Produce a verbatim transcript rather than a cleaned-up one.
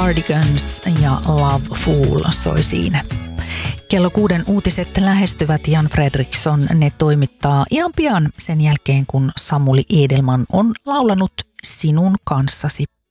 Cardigans ja Love Fool soi siinä. Kello kuuden uutiset lähestyvät. Jan Fredriksson ne toimittaa ihan pian sen jälkeen, kun Samuli Edelman on laulanut Sinun kanssasi.